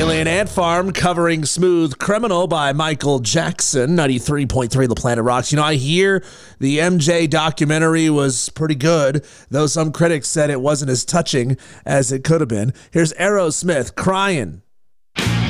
Alien Ant Farm covering Smooth Criminal by Michael Jackson, 93.3 The Planet Rocks. You know, I hear the MJ documentary was pretty good, though some critics said it wasn't as touching as it could have been. Here's Aerosmith, Crying.